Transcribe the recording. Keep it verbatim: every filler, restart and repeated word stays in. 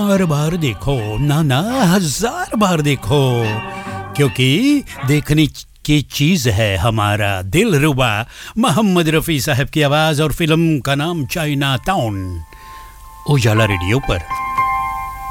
बार बार देखो, ना ना हजार बार देखो, क्योंकि देखने की चीज है हमारा दिलरुबा। मोहम्मद रफ़ी साहब की आवाज और फिल्म का नाम चाइना टाउन, उजाला रेडियो पर।